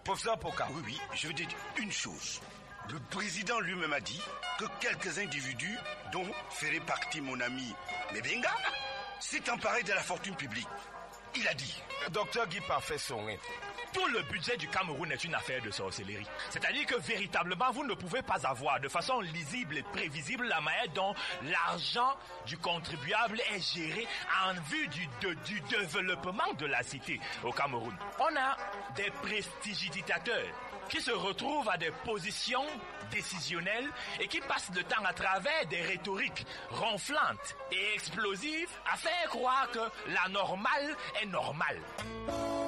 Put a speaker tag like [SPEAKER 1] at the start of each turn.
[SPEAKER 1] Professeur Poka.
[SPEAKER 2] Oui, je veux dire une chose. Le président lui-même a dit que quelques individus, dont ferait partie mon ami Mebenga, s'est emparé de la fortune publique. Il a dit.
[SPEAKER 1] Docteur Guy Parfait Sonné.
[SPEAKER 3] Tout le budget du Cameroun est une affaire de sorcellerie. C'est-à-dire que véritablement, vous ne pouvez pas avoir de façon lisible et prévisible la manière dont l'argent du contribuable est géré en vue du développement de la cité au Cameroun. On a des prestigitateurs qui se retrouvent à des positions décisionnelles et qui passent le temps à travers des rhétoriques ronflantes et explosives à faire croire que la normale est normale.